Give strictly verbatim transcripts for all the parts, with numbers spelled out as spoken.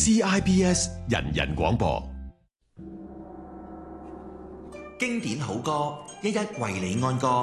C I B S 人人廣播， 經典好歌，一一為你安歌。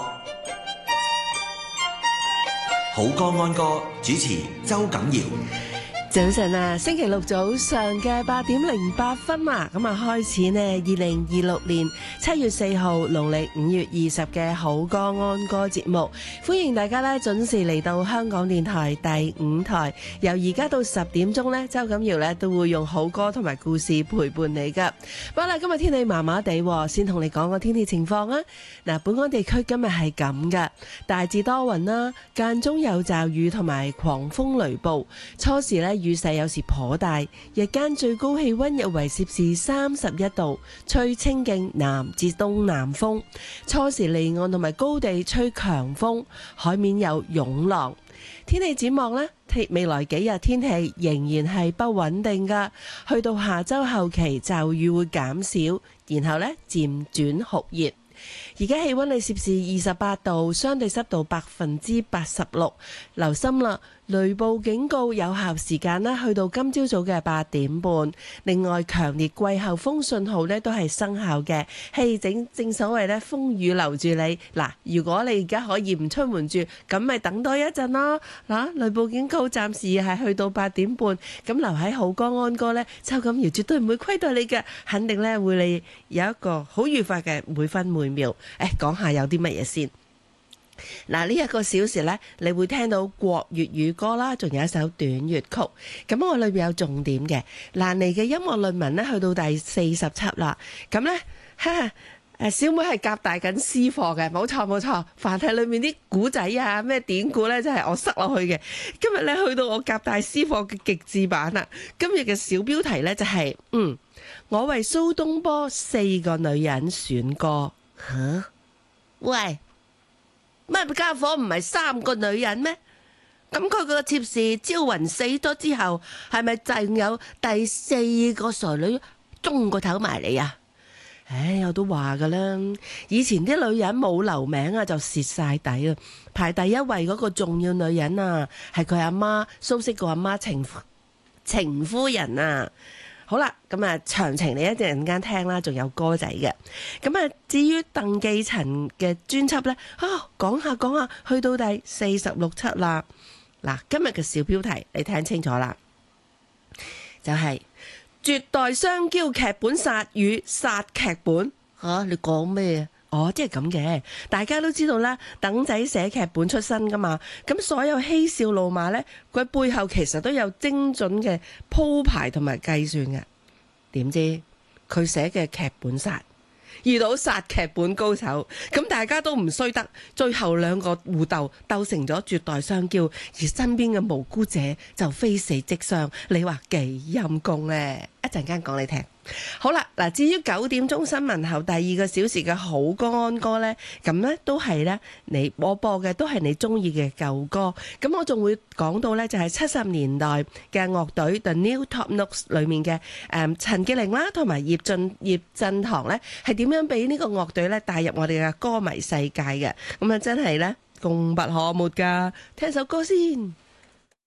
好歌安歌，主持周錦堯。 早晨啊，星期六早上嘅八點零八分啊，咁啊開始呢二零二六年七月四號農曆五月二十嘅好歌安歌節目，歡迎大家呢準時嚟到香港電台第五台，由而家到十點鐘呢，周錦堯呢都會用好歌同埋故事陪伴你噶。不過啦，今日天氣麻麻地，先同你講個天氣情況啊。嗱，本港地區今日係咁噶，大致多雲啦，間中有驟雨同埋狂風雷暴，初時呢，雨勢有時頗大，日間最高氣溫約為攝氏三十一度，吹清勁南至東南風，初時離岸同埋高地吹強風，海面有湧浪。天氣展望呢，未來幾日天氣仍然係不穩定噶，去到下周後期驟雨會減少，然後呢漸轉酷熱。而家氣溫係攝氏二十八度，相對濕度百分之八十六。留心啦，雷暴警告有效時間呢去到今朝早嘅八點半。另外，強烈季候風信號呢都係生效嘅。係正正所謂呢，風雨留住你。嗱，如果你而家可以唔出門住，咁咪等多一陣咯。嗱，雷暴警告暫時係去到八點半，咁留喺好歌安歌呢，周錦堯絕對唔會虧待你嘅，肯定呢會你有一個好愉快嘅每分每秒。誒，講下有啲乜嘢先。嗱，呢一個小時呢，你會聽到國粵語歌啦，仲有一首短粵曲。咁我裏邊有重點嘅，蘭妮嘅音樂論文呢，去到第四十輯啦。咁呢，哈誒，小妹係夾帶緊私課嘅，冇錯冇錯。繁體裏面啲古仔啊，咩典故呢，就係我塞落去嘅。今日呢，去到我夾帶私課嘅極致版啦。今日嘅小標題呢，就係，嗯，我為蘇東坡四個女人選歌。吓？喂，乜家伙唔係三個女人咩？咁佢個妾侍招雲死咗之後，係咪仲有第四個傻女中個頭埋嚟啊？唉，我都話噶啦，以前啲女人冇留名啊，就蝕晒底啊！排第一位嗰個重要女人啊，係佢阿媽蘇軾個阿媽程程夫人啊。好啦，咁啊，詳情你一陣間聽啦，仲有歌仔嘅。咁啊，至於鄧寄塵嘅專輯呢，啊，講下講下，去到第四十六輯啦。嗱，今日嘅小標題你聽清楚啦，就係、是、絕代雙驕劇本殺與殺劇本。吓、啊，你講咩啊？哦，即係咁嘅，大家都知道啦，鄧仔寫劇本出身噶嘛，咁所有嬉笑怒罵呢，佢背後其實都有精準嘅鋪排同埋計算嘅。點知佢寫嘅劇本殺遇到殺劇本高手，咁大家都唔衰得，最後兩個互鬥鬥成咗絕代雙驕，而身邊嘅無辜者就非死即傷，你話幾陰公呢？一陣間講你聽。好啦，嗱，至於九點鐘新聞後第二個小時嘅好歌安歌呢，咁呢都係呢，你我播嘅都係你中意嘅舊歌，咁我仲會講到呢，就係七十年代嘅樂隊 The New Top Notes 裏面嘅誒陳潔靈啦，同埋葉振葉振棠呢，係點樣俾呢個樂隊呢帶入我哋嘅歌迷世界嘅，咁啊真係呢，功不可沒噶，聽首歌先。